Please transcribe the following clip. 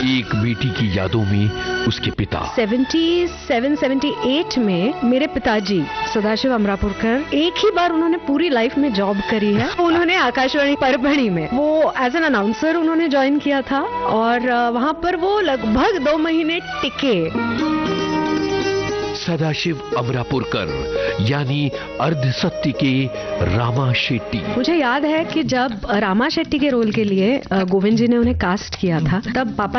एक बेटी की यादों में उसके पिता 77-78 में मेरे पिताजी सदाशिव अमरापुरकर एक ही बार उन्होंने पूरी लाइफ में जॉब करी है। उन्होंने आकाशवाणी परभणी में वो एज एन अनाउंसर उन्होंने ज्वाइन किया था और वहां पर वो लगभग 2 महीने टिके। सदाशिव अमरापुरकर यानी अर्धसत्य के रामा शेट्टी। मुझे याद है कि जब रामा शेट्टी के रोल के लिए गोविंद जी ने उन्हें कास्ट किया था, तब पापा